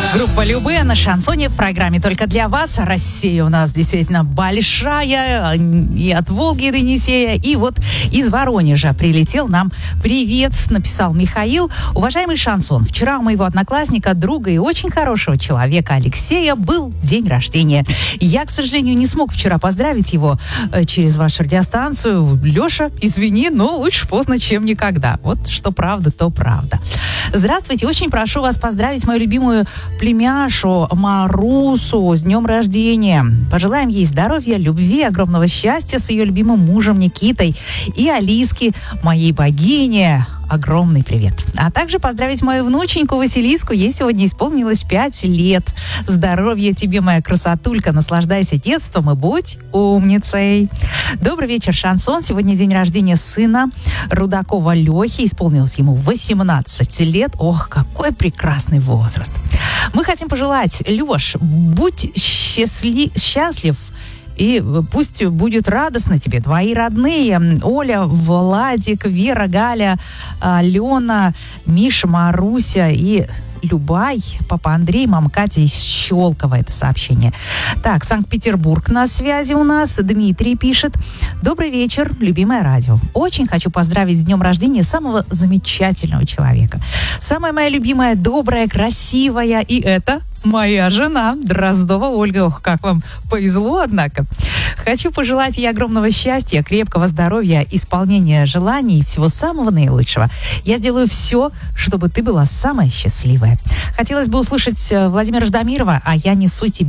Группа «Любэ» на шансоне в программе «Только для вас». Россия у нас действительно большая, и от Волги до Енисея. И вот из Воронежа прилетел нам привет, написал Михаил. Уважаемый шансон, вчера у моего одноклассника, друга и очень хорошего человека Алексея был день рождения. Я, к сожалению, не смог вчера поздравить его через вашу радиостанцию. Леша, извини, но лучше поздно, чем никогда. Вот что правда, то правда. Здравствуйте, очень прошу вас поздравить мою любимую племяшу Марусу с днем рождения. Пожелаем ей здоровья, любви, огромного счастья с ее любимым мужем Никитой и Алиске, моей богине. Огромный привет. А также поздравить мою внученьку Василиску. Ей сегодня исполнилось 5 лет. Здоровья тебе, моя красотулька. Наслаждайся детством и будь умницей. Добрый вечер, шансон. Сегодня день рождения сына Рудакова Лехи. Исполнилось ему 18 лет. Ох, какой прекрасный возраст. Мы хотим пожелать, Леш, будь счастлив. И пусть будет радостно тебе. Твои родные Оля, Владик, Вера, Галя, Алена, Миша, Маруся и Любай, папа Андрей, мама Катя из Щелково. Это сообщение. Так, Санкт-Петербург на связи у нас. Дмитрий пишет. Добрый вечер, любимое радио. Очень хочу поздравить с днем рождения самого замечательного человека. Самая моя любимая, добрая, красивая. И это моя жена, Дроздова Ольга. Ох, как вам повезло, однако. Хочу пожелать ей огромного счастья, крепкого здоровья, исполнения желаний и всего самого наилучшего. Я сделаю все, чтобы ты была самая счастливая. Хотелось бы услышать Владимира Ждамирова, а я несу тебе